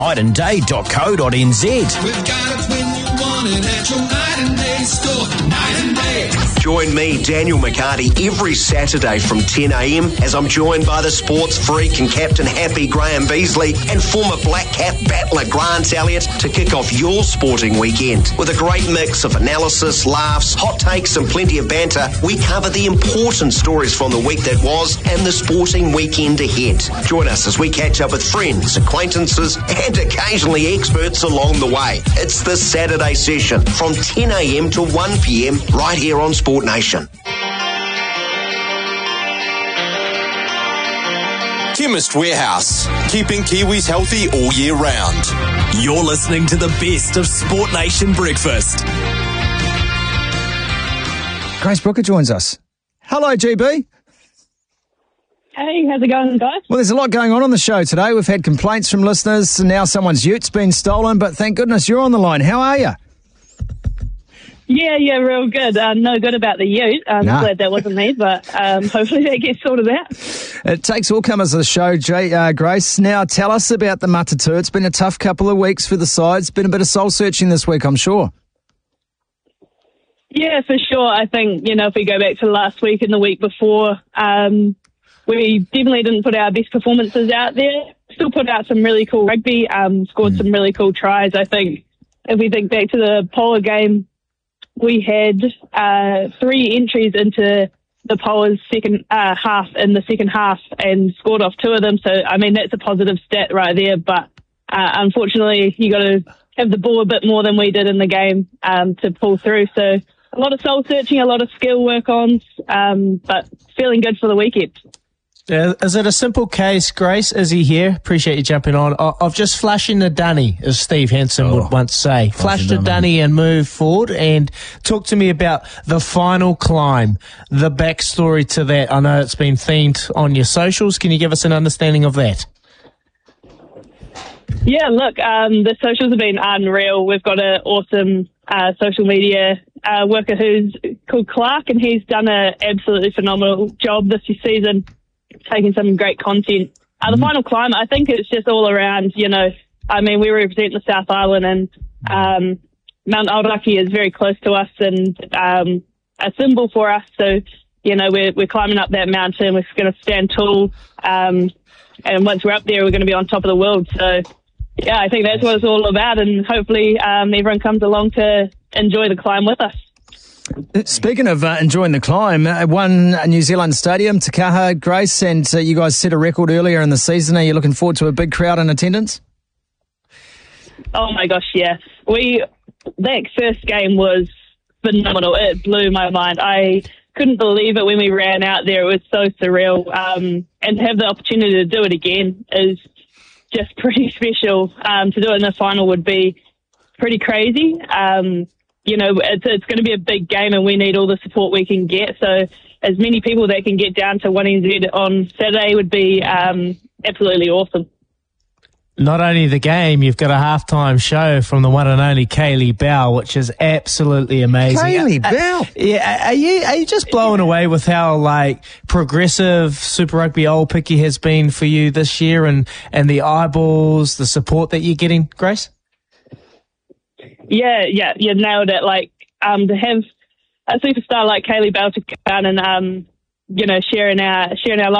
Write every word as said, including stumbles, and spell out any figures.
night and day dot co dot n z. We've got it when you want it at your Night and Day store. Night and Day. Join me, Daniel McCarty, every Saturday from ten a m as I'm joined by the sports freak and captain happy Graham Beasley and former Black Cap battler Grant Elliott to kick off your sporting weekend. With a great mix of analysis, laughs, hot takes and plenty of banter, we cover the important stories from the week that was and the sporting weekend ahead. Join us as we catch up with friends, acquaintances and occasionally experts along the way. It's the Saturday session from ten a m to one p m right here on Sport Nation. Chemist Warehouse, keeping Kiwis healthy all year round. You're listening to the best of Sport Nation Breakfast. Grace Brooker joins us. Hello, G B. Hey, how's it going, guys? Well, there's a lot going on on the show today. We've had complaints from listeners, and now someone's ute's been stolen, but thank goodness you're on the line. How are you? Yeah, yeah, real good. Uh, no good about the ute. I'm Nah. glad that wasn't me, but um, hopefully that gets sorted out. It takes all comers of the show, Jay, uh, Grace. Now, tell us about the Matatu. It's been a tough couple of weeks for the sides. Been a bit of soul-searching this week, I'm sure. Yeah, for sure. I think, you know, if we go back to last week and the week before, um, we definitely didn't put our best performances out there. Still put out some really cool rugby, um, scored mm. some really cool tries. I think if we think back to the Polar game, we had uh, three entries into the Polar's second uh, half in the second half and scored off two of them. So, I mean, that's a positive stat right there. But uh, unfortunately, you got to have the ball a bit more than we did in the game um, to pull through. So a lot of soul searching, a lot of skill work ons, um, but feeling good for the weekend. Uh, is it a simple case, Grace? Is he here? Appreciate you jumping on. I- I've just flashing the dunny, as Steve Hansen Oh, would once say. Flash the dunny and move forward. And talk to me about the final climb, the backstory to that. I know it's been themed on your socials. Can you give us an understanding of that? Yeah, look, um, the socials have been unreal. We've got an awesome uh, social media uh, worker who's called Clark, and he's done an absolutely phenomenal job this season, taking some great content. Uh, the mm. final climb, I think it's just all around, you know, I mean, we represent the South Island, and um, Mount Aoraki is very close to us and um, a symbol for us. So, you know, we're, we're climbing up that mountain. We're going to stand tall. Um, and once we're up there, we're going to be on top of the world. So, yeah, I think that's what it's all about. And hopefully um, everyone comes along to enjoy the climb with us. Speaking of uh, enjoying the climb, uh, one New Zealand stadium, Te Kaha, Grace, and uh, you guys set a record earlier in the season. Are you looking forward to a big crowd in attendance? Oh my gosh, yeah. We that first game was phenomenal. It blew my mind. I couldn't believe it when we ran out there. It was so surreal. Um, and to have the opportunity to do it again is just pretty special. Um, to do it in the final would be pretty crazy. Um, you know, it's, it's going to be a big game and we need all the support we can get. So as many people that can get down to one N Z on Saturday would be um, absolutely awesome. Not only the game, you've got a halftime show from the one and only Kaylee Bell, which is absolutely amazing. Kaylee uh, Bell? Uh, yeah, are you, are you just blown away with how, like, progressive Super Rugby Old Picky has been for you this year and, and the eyeballs, the support that you're getting, Grace? Yeah, yeah, you nailed it. Like, um, to have a superstar like Kaylee Bell to come down and, um, you know, sharing our, sharing our